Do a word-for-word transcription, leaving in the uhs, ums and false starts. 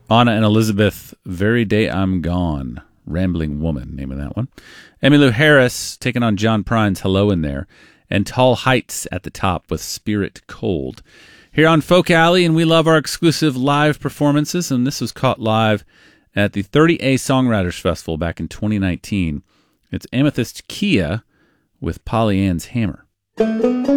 Anna and Elizabeth, Very Day I'm Gone. Rambling Woman, name of that one. Emmylou Harris taking on John Prine's Hello in There. And Tall Heights at the top with Spirit Cold. Here on Folk Alley, and we love our exclusive live performances, and this was caught live at the thirty A Songwriters Festival back in twenty nineteen. It's Amethyst Kia with Polly Ann's Hammer.